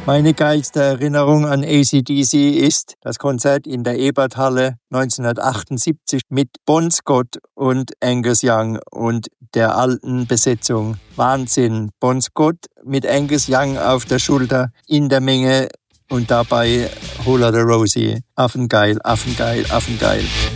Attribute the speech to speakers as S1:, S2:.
S1: Meine geilste Erinnerung an AC/DC ist das Konzert in der Eberthalle 1978 mit Bon Scott und Angus Young und der alten Besetzung. Wahnsinn. Bon Scott mit Angus Young auf der Schulter in der Menge und dabei Holla the Rosie. Affengeil, affengeil, affengeil.